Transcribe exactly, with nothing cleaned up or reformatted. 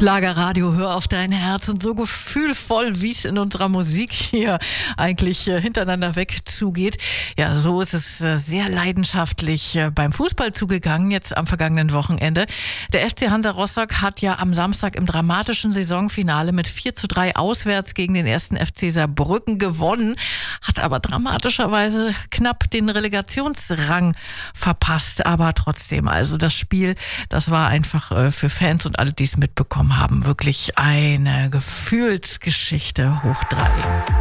Schlagerradio, hör auf dein Herz, und so gefühlvoll, wie es in unserer Musik hier eigentlich äh, hintereinander weg zugeht. Ja, so ist es äh, sehr leidenschaftlich äh, beim Fußball zugegangen, jetzt am vergangenen Wochenende. Der F C Hansa Rostock hat ja am Samstag im dramatischen Saisonfinale mit vier zu drei auswärts gegen den ersten F C Saarbrücken gewonnen, hat aber dramatischerweise knapp den Relegationsrang verpasst. Aber trotzdem, also das Spiel, das war einfach äh, für Fans und alle, die es mitbekommen haben, wirklich eine Gefühlsgeschichte hoch drei.